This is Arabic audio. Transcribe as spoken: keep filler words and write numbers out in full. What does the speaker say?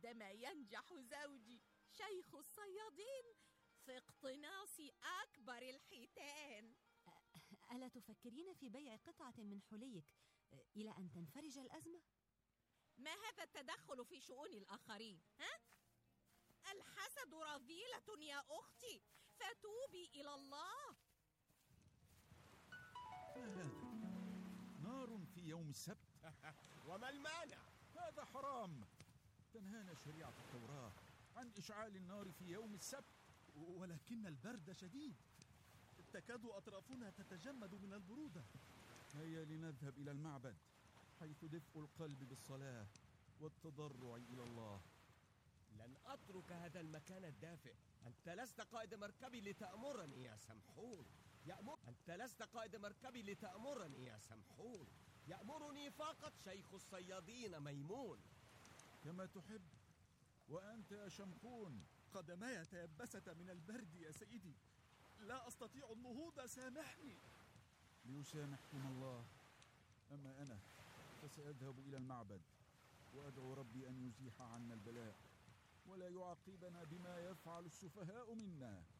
عندما ينجح زوجي شيخ الصيادين في اقتناص أكبر الحيتان. ألا تفكرين في بيع قطعة من حليك إلى أن تنفرج الأزمة؟ ما هذا التدخل في شؤون الآخرين؟ ها؟ الحسد رذيلة يا أختي، فتوبي إلى الله. هذا نار في يوم السبت. وما المانع؟ هذا حرام. تنهانا شريعة التوراة عن إشعال النار في يوم السبت. ولكن البرد شديد، تكاد أطرافنا تتجمد من البرودة. هيا لنذهب إلى المعبد حيث دفء القلب بالصلاة والتضرع إلى الله. لن أترك هذا المكان الدافئ. أنت لست قائد مركبي لتأمرني يا سمحون. يأمر... أنت لست قائد مركبي لتأمرني يا سمحون. يأمرني فقط شيخ الصيادين ميمون. كما تحب. وأنت يا شمخون؟ قدماي تيبست من البرد يا سيدي، لا أستطيع النهوض، سامحني. ليسامحكم الله. أما أنا فسأذهب إلى المعبد وأدعو ربي أن يزيح عنا البلاء ولا يعاقبنا بما يفعل السفهاء منا.